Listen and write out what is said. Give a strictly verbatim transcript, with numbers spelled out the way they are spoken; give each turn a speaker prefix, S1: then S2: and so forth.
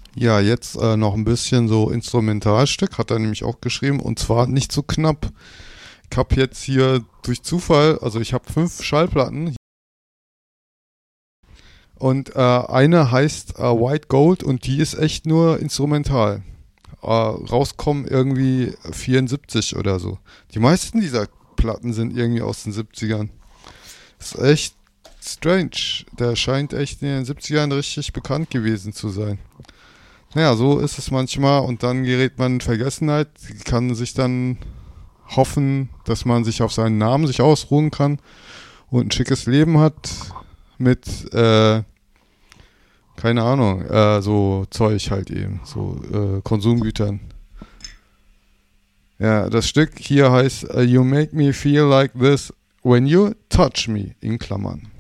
S1: Ja, jetzt äh, noch ein bisschen so Instrumentalstück, hat er nämlich auch geschrieben, und zwar nicht so knapp. Ich habe jetzt hier durch Zufall, also ich habe fünf Schallplatten und äh, eine heißt äh, White Gold und die ist echt nur instrumental. Äh, rauskommen irgendwie vierundsiebzig oder so. Die meisten dieser Platten sind irgendwie aus den siebzigern. Ist echt strange. Der scheint echt in den siebzigern richtig bekannt gewesen zu sein. Naja, so ist es manchmal und dann gerät man in Vergessenheit, kann sich dann hoffen, dass man sich auf seinen Namen sich ausruhen kann und ein schickes Leben hat mit, äh, keine Ahnung, äh, so Zeug halt eben, so äh, Konsumgütern. Ja, das Stück hier heißt uh, You make me feel like this when you touch me, in Klammern.